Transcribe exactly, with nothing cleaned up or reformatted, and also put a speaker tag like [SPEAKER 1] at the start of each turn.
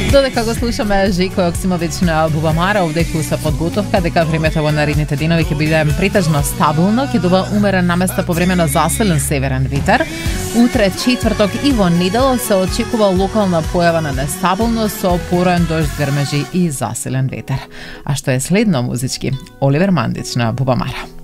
[SPEAKER 1] Додека го слушаме Жеко Јоксимовиќ на Бубамара, овдеку се подготовка дека времето во наредните денови ќе биде претежно стабилно, ќе дува умерен наместа по време на засилен северен ветер. Утре четврток и во недела се очекува локална појава на нестабилност со пороен дожд, грмежи и засилен ветер. А што е следно музички? Оливер Мандич на Бубамара.